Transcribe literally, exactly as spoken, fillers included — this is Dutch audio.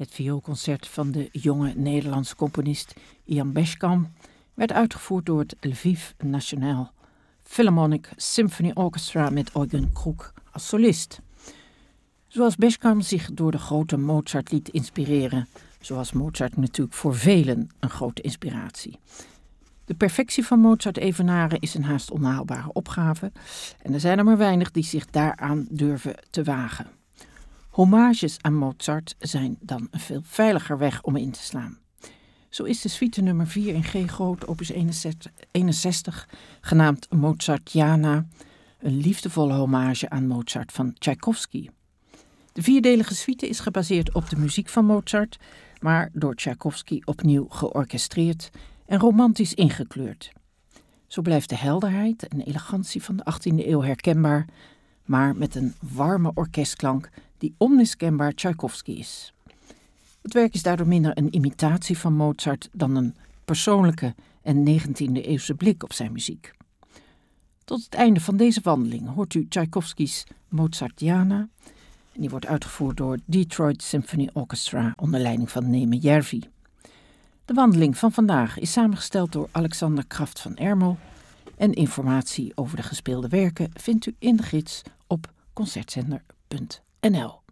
Het vioolconcert van de jonge Nederlandse componist Ian Bescham werd uitgevoerd door het Lviv National Philharmonic Symphony Orchestra met Eugen Kruk als solist. Zoals Bescham zich door de grote Mozart liet inspireren, zoals Mozart natuurlijk voor velen een grote inspiratie. De perfectie van Mozart evenaren is een haast onhaalbare opgave en er zijn er maar weinig die zich daaraan durven te wagen. Hommages aan Mozart zijn dan een veel veiliger weg om in te slaan. Zo is de suite nummer vier in G groot, opus eenenzestig, genaamd Mozartiana, een liefdevolle hommage aan Mozart van Tchaikovsky. De vierdelige suite is gebaseerd op de muziek van Mozart, maar door Tchaikovsky opnieuw georchestreerd en romantisch ingekleurd. Zo blijft de helderheid en elegantie van de achttiende eeuw herkenbaar, maar met een warme orkestklank die onmiskenbaar Tchaikovsky is. Het werk is daardoor minder een imitatie van Mozart dan een persoonlijke en negentiende eeuwse blik op zijn muziek. Tot het einde van deze wandeling hoort u Tchaikovskys Mozartiana, en die wordt uitgevoerd door het Detroit Symphony Orchestra onder leiding van Neeme Järvi. De wandeling van vandaag is samengesteld door Alexander Kraft van Ermel en informatie over de gespeelde werken vindt u in de gids op concertzender punt n l.